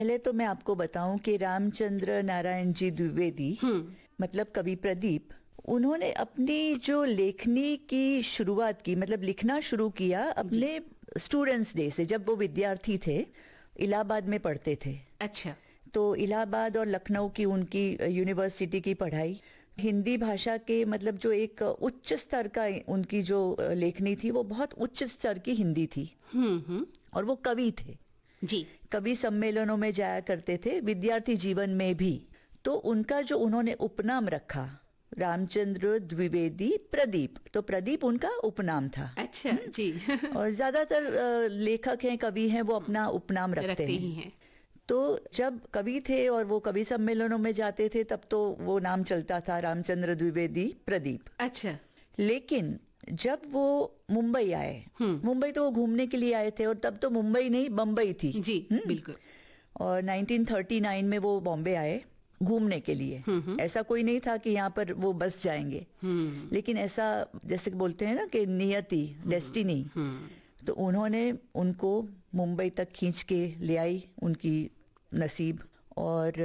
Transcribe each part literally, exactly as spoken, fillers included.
पहले तो मैं आपको बताऊं कि रामचंद्र नारायण जी द्विवेदी मतलब कवि प्रदीप, उन्होंने अपनी जो लेखनी की शुरुआत की, मतलब लिखना शुरू किया अपने स्टूडेंट्स डे से, जब वो विद्यार्थी थे, इलाहाबाद में पढ़ते थे। अच्छा। तो इलाहाबाद और लखनऊ की उनकी यूनिवर्सिटी की पढ़ाई, हिंदी भाषा के मतलब जो एक उच्च स्तर का उनकी जो लेखनी थी वो बहुत उच्च स्तर की हिंदी थी। हम्म और वो कवि थे जी। कवि सम्मेलनों में जाया करते थे, विद्यार्थी जीवन में भी। तो उनका जो उन्होंने उपनाम रखा रामचंद्र द्विवेदी प्रदीप, तो प्रदीप उनका उपनाम था। अच्छा जी। और ज्यादातर लेखक हैं, कवि हैं, वो अपना उपनाम रखते, रखते हैं। ही हैं। तो जब कवि थे और वो कवि सम्मेलनों में जाते थे तब तो वो नाम चलता था रामचंद्र द्विवेदी प्रदीप। अच्छा। लेकिन जब वो मुंबई आए, मुंबई तो वो घूमने के लिए आए थे, और तब तो मुंबई नहीं बम्बई थी जी बिल्कुल। और नाइनटीन थर्टी नाइन में वो बॉम्बे आए घूमने के लिए। ऐसा कोई नहीं था कि यहाँ पर वो बस जाएंगे, लेकिन ऐसा जैसे बोलते हैं ना कि नियति, डेस्टिनी, तो उन्होंने उनको मुंबई तक खींच के ले आई, उनकी नसीब। और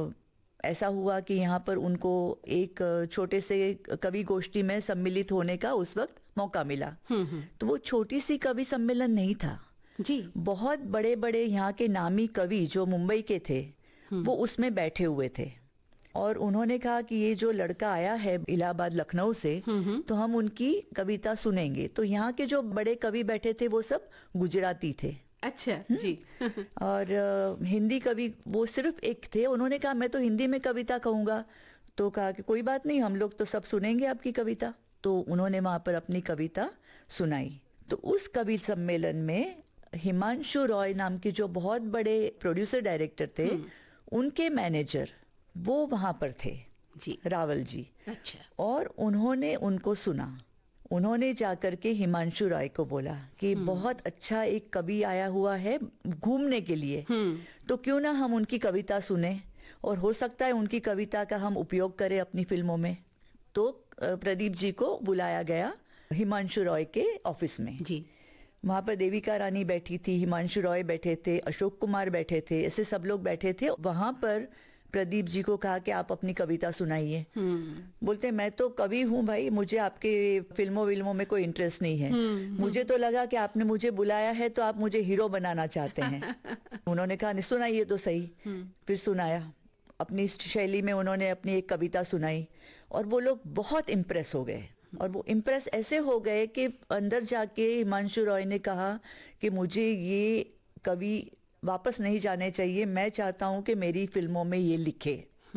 ऐसा हुआ कि यहाँ पर उनको एक छोटे से कवि गोष्ठी में सम्मिलित होने का उस वक्त मौका मिला। तो वो छोटी सी कवि सम्मेलन नहीं था जी, बहुत बड़े बड़े यहाँ के नामी कवि जो मुंबई के थे वो उसमें बैठे हुए थे। और उन्होंने कहा कि ये जो लड़का आया है इलाहाबाद लखनऊ से, तो हम उनकी कविता सुनेंगे। तो यहाँ के जो बड़े कवि बैठे थे वो सब गुजराती थे। अच्छा जी। और आ, हिंदी कवि वो सिर्फ एक थे। उन्होंने कहा मैं तो हिंदी में कविता कहूंगा। तो कहा कि कोई बात नहीं, हम लोग तो सब सुनेंगे आपकी कविता। तो उन्होंने वहां पर अपनी कविता सुनाई। तो उस कवि सम्मेलन में हिमांशु रॉय नाम के जो बहुत बड़े प्रोड्यूसर डायरेक्टर थे, उनके मैनेजर वो वहां पर थे जी, रावल जी। अच्छा। और उन्होंने उनको सुना। उन्होंने जाकर के हिमांशु रॉय को बोला कि बहुत अच्छा एक कवि आया हुआ है घूमने के लिए, तो क्यों ना हम उनकी कविता सुने और हो सकता है उनकी कविता का हम उपयोग करें अपनी फिल्मों में। तो प्रदीप जी को बुलाया गया हिमांशु रॉय के ऑफिस में जी। वहां पर देविका रानी बैठी थी, हिमांशु रॉय बैठे थे, अशोक कुमार बैठे थे, ऐसे सब लोग बैठे थे। वहां पर प्रदीप जी को कहा कि आप अपनी कविता सुनाइए। बोलते मैं तो कवि हूँ भाई, मुझे आपके फिल्मों विल्मों में कोई इंटरेस्ट नहीं है। मुझे तो लगा कि आपने मुझे बुलाया है तो आप मुझे हीरो बनाना चाहते हैं। उन्होंने कहा सुनाइए तो सही। फिर सुनाया, अपनी शैली में उन्होंने अपनी एक कविता सुनाई और वो लोग बहुत इम्प्रेस हो गए। और वो इम्प्रेस ऐसे हो गए कि अंदर जाके हिमांशु रॉय ने कहा कि मुझे ये कवि वापस नहीं जाने चाहिए, मैं चाहता हूं कि मेरी फिल्मों में ये लिखे।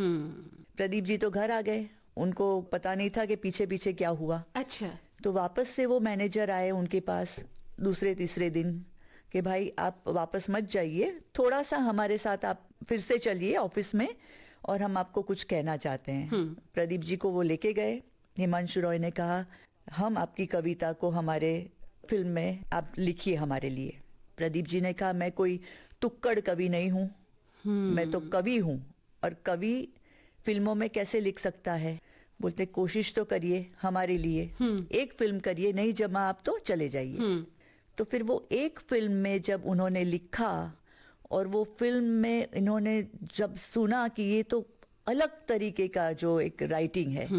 प्रदीप जी तो घर आ गए, उनको पता नहीं था कि पीछे पीछे क्या हुआ। अच्छा। तो वापस से वो मैनेजर आए उनके पास दूसरे तीसरे दिन कि भाई आप वापस मत जाइए, थोड़ा सा हमारे साथ आप फिर से चलिए ऑफिस में और हम आपको कुछ कहना चाहते हैं। प्रदीप जी को वो लेके गए। हिमांशु रॉय ने कहा हम आपकी कविता को हमारे फिल्म में आप लिखिए हमारे लिए। प्रदीप जी ने कहा मैं कोई तुक्कड़ कवि नहीं हूं, मैं तो कवि हूं, और कवि फिल्मों में कैसे लिख सकता है। बोलते कोशिश तो करिए हमारे लिए, एक फिल्म करिए, नहीं जमा आप तो चले जाइए। तो फिर वो एक फिल्म में जब उन्होंने लिखा और वो फिल्म में इन्होंने जब सुना कि ये तो अलग तरीके का जो एक राइटिंग है,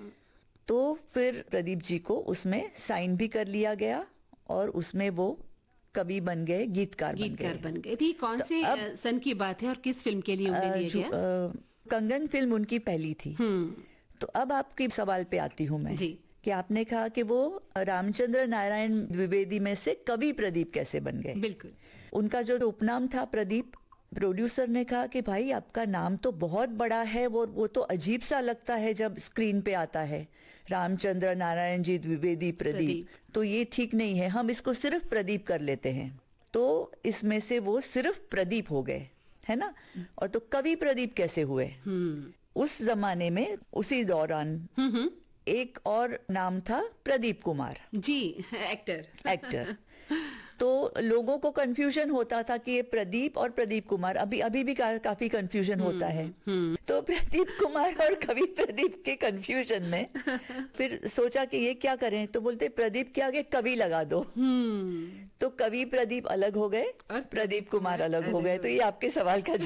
तो फिर प्रदीप जी को उसमें साइन भी कर लिया गया और उसमें वो कवि बन गए, गीतकार बन गए। गीतकार बन गए। थी कौन तो से अब, सन की बात है और किस फिल्म के लिए उन्हें लिया गया? आ, कंगन फिल्म उनकी पहली थी। तो अब आपके सवाल पे आती हूँ मैं जी। कि आपने कहा कि वो रामचंद्र नारायण द्विवेदी में से कवि प्रदीप कैसे बन गए। बिल्कुल। उनका जो उपनाम था प्रदीप, प्रोड्यूसर ने कहा कि भाई आपका नाम तो बहुत बड़ा है, वो वो तो अजीब सा लगता है जब स्क्रीन पे आता है, रामचंद्र नारायण जी द्विवेदी प्रदीप, प्रदीप। तो ये ठीक नहीं है, हम इसको सिर्फ प्रदीप कर लेते हैं। तो इसमें से वो सिर्फ प्रदीप हो गए, है ना। और तो कवि प्रदीप कैसे हुए? उस जमाने में उसी दौरान एक और नाम था प्रदीप कुमार जी, एक्टर एक्टर तो लोगों को कंफ्यूजन होता था कि ये प्रदीप और प्रदीप कुमार, अभी अभी भी का, काफी कंफ्यूजन होता है। तो प्रदीप कुमार और कवि प्रदीप के कंफ्यूजन में फिर सोचा कि ये क्या करें, तो बोलते प्रदीप के आगे कवि लगा दो। हम्म तो कवि प्रदीप अलग हो गए और प्रदीप कुमार अलग हो गए। तो ये आपके सवाल का